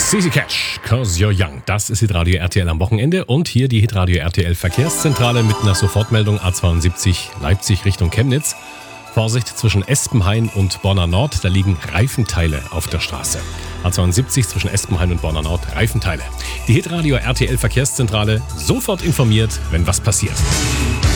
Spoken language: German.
CC Catch, 'Cause You're Young. Das ist Hitradio RTL am Wochenende und hier die Hitradio RTL Verkehrszentrale mit einer Sofortmeldung A72 Leipzig Richtung Chemnitz. Vorsicht zwischen Espenhain und Borna Nord, da liegen Reifenteile auf der Straße. A72 zwischen Espenhain und Borna Nord, Reifenteile. Die Hitradio RTL Verkehrszentrale, sofort informiert, wenn was passiert.